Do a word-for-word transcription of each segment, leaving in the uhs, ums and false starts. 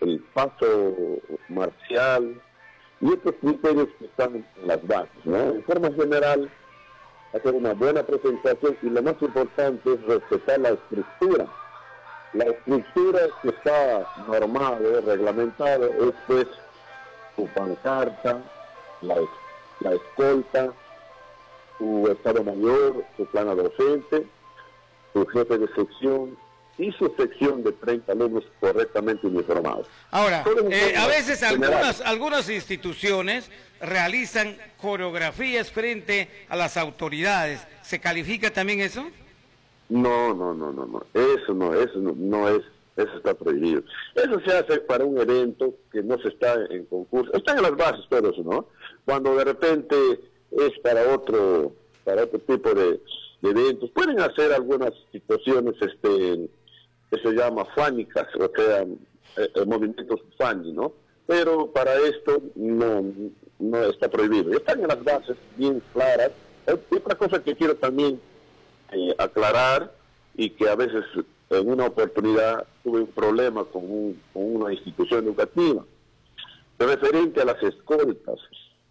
el paso marcial y otros criterios que están en las bases, ¿no? En forma general, hacer una buena presentación y lo más importante es respetar la estructura. La estructura que está normada, reglamentada, es pues su pancarta, la, la escolta, su estado mayor, su plana docente, su jefe de sección y su sección de treinta alumnos correctamente uniformados. Ahora, eh, a veces algunas, algunas instituciones realizan coreografías frente a las autoridades. ¿Se califica también eso? No, no, no, no, no. Eso no, eso no, no es, eso está prohibido. Eso se hace para un evento que no se está en concurso. Están en las bases todo eso, ¿no? Cuando de repente es para otro, para otro tipo de, de eventos, pueden hacer algunas situaciones, este, que se llama fánicas, o sea, eh, movimientos funny, ¿no? Pero para esto no, no está prohibido. Están en las bases bien claras. Hay otra cosa que quiero también eh, aclarar, y que a veces en una oportunidad tuve un problema con, un, con una institución educativa, referente a las escoltas.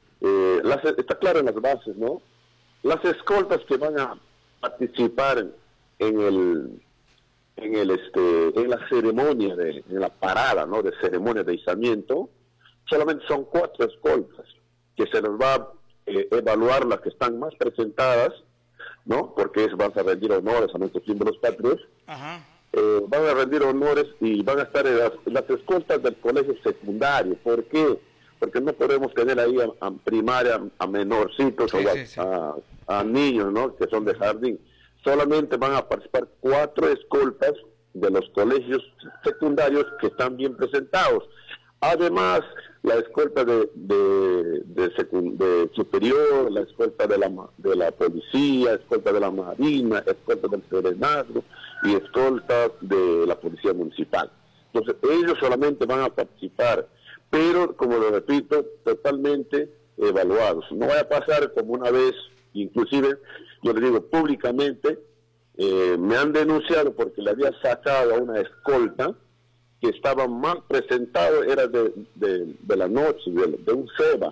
Eh, las, está claro en las bases, ¿no? Las escoltas que van a participar en el en el este en la ceremonia de en la parada, ¿no?, de ceremonia de izamiento, solamente son cuatro escoltas que se les va a eh, evaluar las que están más presentadas, ¿no? Porque es, van a rendir honores a nuestros símbolos patrios. Ajá. Eh, van a rendir honores y van a estar en las, en las escoltas del colegio secundario. ¿Por qué? Porque no podemos tener ahí a, a primaria a menorcitos, sí, o a, sí, sí. A, a niños, ¿no?, que son de jardín. Solamente van a participar cuatro escoltas de los colegios secundarios que están bien presentados. Además, la escolta de, de, de, de superior, la escolta de la, de la policía, escolta de la marina, escolta del serenazgo y escolta de la policía municipal. Entonces, ellos solamente van a participar, pero, como lo repito, totalmente evaluados. No vaya a pasar como una vez, inclusive, yo le digo públicamente, eh, me han denunciado porque le había sacado a una escolta que estaba mal presentado, era de, de, de la noche, de, de un ceba,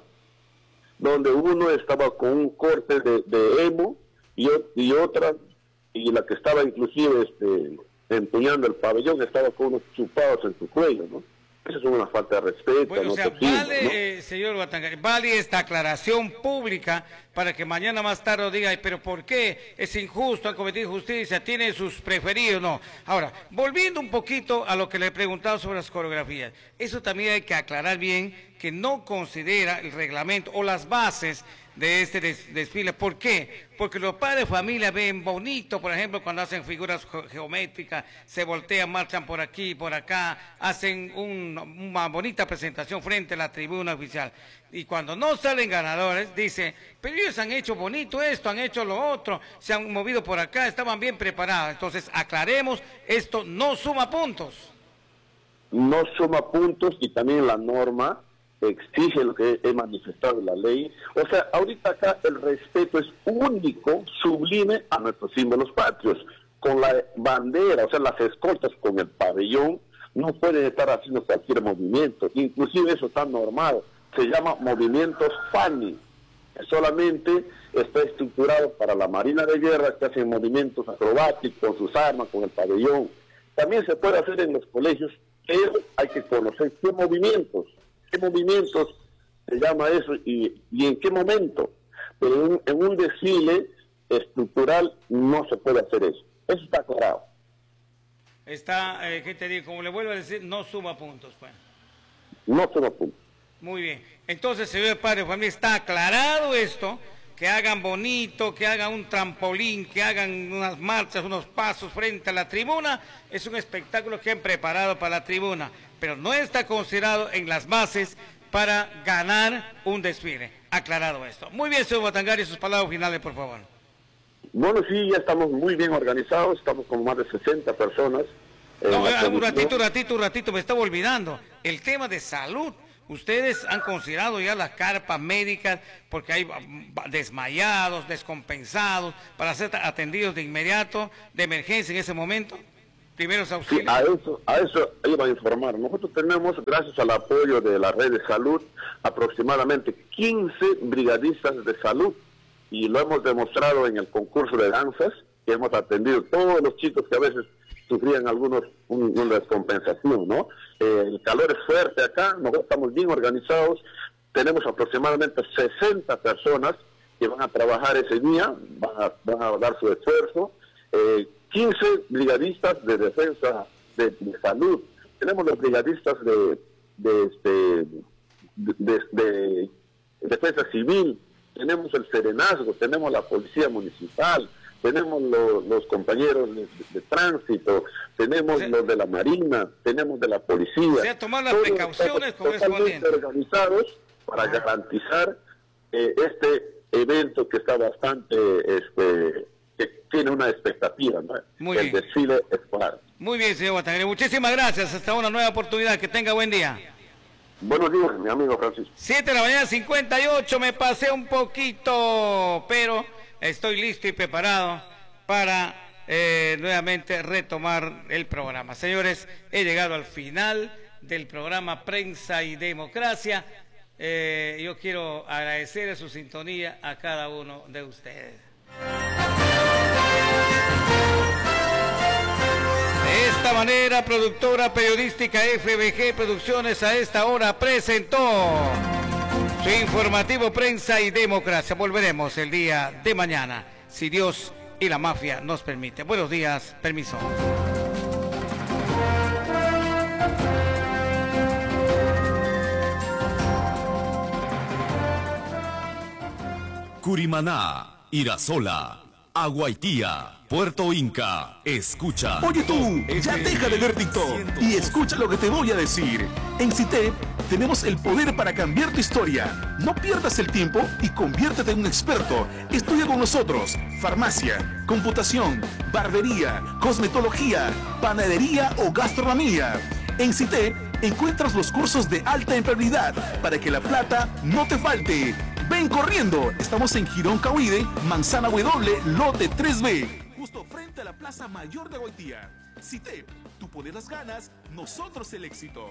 donde uno estaba con un corte de, de emo y, y otra, y la que estaba inclusive este, empuñando el pabellón, estaba con unos chupados en su cuello, ¿no? Eso es una falta de respeto. Bueno, no o sea, posible, vale, ¿no? eh, señor Batangari, vale esta aclaración pública para que mañana más tarde diga, pero ¿por qué? Es injusto, han cometido injusticia, tiene sus preferidos, no. Ahora, volviendo un poquito a lo que le he preguntado sobre las coreografías, eso también hay que aclarar bien, que no considera el reglamento o las bases de este des desfile. ¿Por qué? Porque los padres de familia ven bonito, por ejemplo, cuando hacen figuras ge geométricas, se voltean, marchan por aquí y por acá, hacen un, una bonita presentación frente a la tribuna oficial. Y cuando no salen ganadores, dicen, pero ellos han hecho bonito esto, han hecho lo otro, se han movido por acá, estaban bien preparados. Entonces, aclaremos, esto no suma puntos. No suma puntos, y también la norma exige lo que he manifestado en la ley. O sea, ahorita acá el respeto es único, sublime a nuestros símbolos patrios. Con la bandera, o sea, las escoltas con el pabellón, no pueden estar haciendo cualquier movimiento. Inclusive eso está normado. Se llama movimientos funny. Solamente está estructurado para la Marina de Guerra, que hacen movimientos acrobáticos con sus armas, con el pabellón. También se puede hacer en los colegios, pero hay que conocer qué movimientos. ¿Qué movimientos se llama eso y, y en qué momento? Pero en, en un desfile estructural no se puede hacer eso. Eso está aclarado. Está, eh, ¿qué te digo? Como le vuelvo a decir, no suma puntos, pues. No suma puntos. Muy bien. Entonces, señor padre de familia, está aclarado esto, que hagan bonito, que hagan un trampolín, que hagan unas marchas, unos pasos frente a la tribuna. Es un espectáculo que han preparado para la tribuna, pero no está considerado en las bases para ganar un desfile. Aclarado esto. Muy bien, señor Batangari, sus palabras finales, por favor. Bueno, sí, ya estamos muy bien organizados, estamos con más de sesenta personas. No, un ratito, un ratito, un ratito, me estaba olvidando. El tema de salud. Ustedes han considerado ya las carpas médicas, porque hay desmayados, descompensados, para ser atendidos de inmediato, de emergencia en ese momento. primeros Sí, auxilios. a eso, a eso iba a informar. Nosotros tenemos, gracias al apoyo de la red de salud, aproximadamente quince brigadistas de salud, y lo hemos demostrado en el concurso de danzas, que hemos atendido todos los chicos que a veces sufrían algunos un, una descompensación, ¿no? Eh, el calor es fuerte acá, nosotros estamos bien organizados, tenemos aproximadamente sesenta personas que van a trabajar ese día, van a, van a dar su esfuerzo, eh, quince brigadistas de defensa de, de salud, tenemos los brigadistas de, de, este, de, de, de defensa civil, tenemos el serenazgo, tenemos la policía municipal, tenemos lo, los compañeros de, de tránsito, tenemos Sí. los de la marina, tenemos de la policía. O sea, tomar las Todos precauciones estamos correspondientes. totalmente organizados para garantizar eh, este evento que está bastante, este, que tiene una expectativa, ¿no? Muy El bien. desfile escolar. Muy bien, señor Batagre. Muchísimas gracias. Hasta una nueva oportunidad. Que tenga buen día. Buenos días, mi amigo Francisco. siete de la mañana, cincuenta y ocho. Me pasé un poquito, pero estoy listo y preparado para eh, nuevamente retomar el programa. Señores, he llegado al final del programa Prensa y Democracia. Eh, yo quiero agradecer su sintonía a cada uno de ustedes. De esta manera, productora periodística F B G Producciones a esta hora presentó su informativo Prensa y Democracia. Volveremos el día de mañana, si Dios y la mafia nos permite. Buenos días, permiso. Curimaná, Irasola, Aguaitía, Puerto Inca, escucha. Oye tú, ya deja de ver TikTok y escucha lo que te voy a decir. En CITEP tenemos el poder para cambiar tu historia. No pierdas el tiempo y conviértete en un experto. Estudia con nosotros farmacia, computación, barbería, cosmetología, panadería o gastronomía. En CITEP encuentras los cursos de alta empleabilidad para que la plata no te falte. Ven corriendo, estamos en Girón Cahuide, Manzana W, lote tres B. Justo frente a la Plaza Mayor de Aguaitía. CITEP, tú pones las ganas, nosotros el éxito.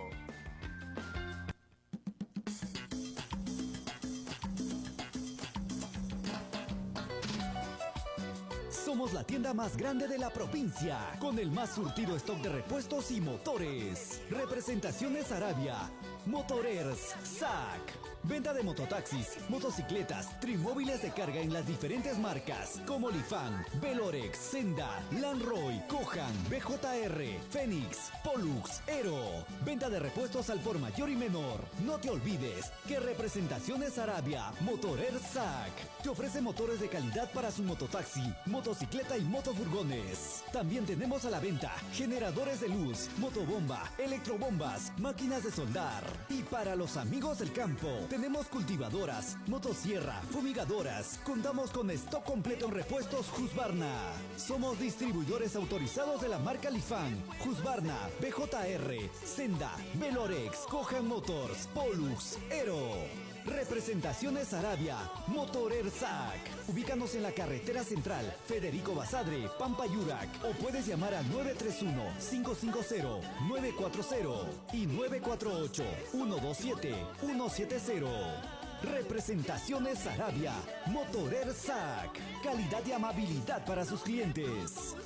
Somos la tienda más grande de la provincia, con el más surtido stock de repuestos y motores. Representaciones Arabia, Motorers, S A C. Venta de mototaxis, motocicletas, trimóviles de carga en las diferentes marcas como Lifan, Velorex, Senda, Landroy, Kohan, B J R, Fénix, Pollux, Aero. Venta de repuestos al por mayor y menor. No te olvides que Representaciones Arabia, Motorer S A C te ofrece motores de calidad para su mototaxi, motocicleta y motofurgones. También tenemos a la venta generadores de luz, motobomba, electrobombas, máquinas de soldar. Y para los amigos del campo, tenemos cultivadoras, motosierra, fumigadoras. Contamos con stock completo en repuestos Husqvarna. Somos distribuidores autorizados de la marca Lifan, Husqvarna, B J R, Senda, Velorex, Kohan Motors, Pollux, Aero. Representaciones Arabia, Motorer S A C. Ubícanos en la carretera central, Federico Basadre, Pampa Yurac. O puedes llamar al nueve tres uno, cinco cinco cero, nueve cuatro cero y nueve cuatro ocho, uno dos siete, uno siete cero. Representaciones Arabia, Motorer S A C. Calidad y amabilidad para sus clientes.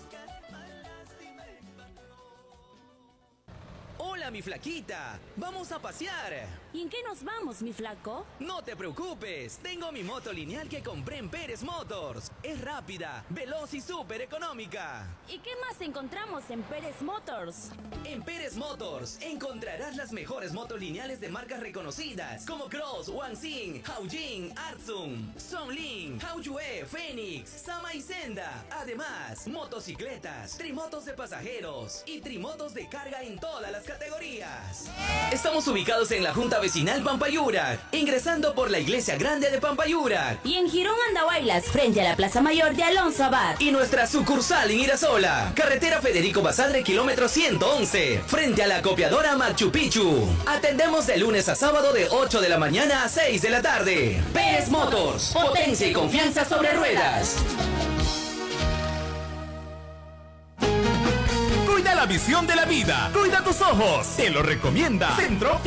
Hola, mi flaquita. Vamos a pasear. ¿Y en qué nos vamos, mi flaco? No te preocupes. Tengo mi moto lineal que compré en Pérez Motors. Es rápida, veloz y súper económica. ¿Y qué más encontramos en Pérez Motors? En Pérez Motors encontrarás las mejores motos lineales de marcas reconocidas como Cross, Wanxing, Haojin, Artsum, Songlin, Haoyue, Fénix, Sama y Senda. Además, motocicletas, trimotos de pasajeros y trimotos de carga en todas las categorías. Estamos ubicados en la Junta Vecinal Pampayura, ingresando por la Iglesia Grande de Pampayura. Y en Girón Andahuaylas, frente a la Plaza Mayor de Alonso Abad. Y nuestra sucursal en Irasola, carretera Federico Basadre, kilómetro ciento once, frente a la copiadora Machu Picchu. Atendemos de lunes a sábado de ocho de la mañana a seis de la tarde. Pérez Motors, potencia y confianza sobre ruedas. Cuida la visión de la vida. Cuida tus ojos. Te lo recomienda Centro